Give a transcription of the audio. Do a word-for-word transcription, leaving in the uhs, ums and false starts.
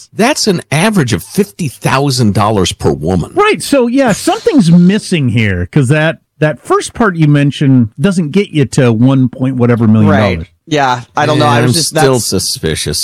That's an average of fifty thousand dollars per woman. Right. So, yeah, something's missing here because that, that first part you mentioned doesn't get you to one point whatever million right. dollars. Yeah, I don't know. Yeah, I was I'm just still that's, suspicious.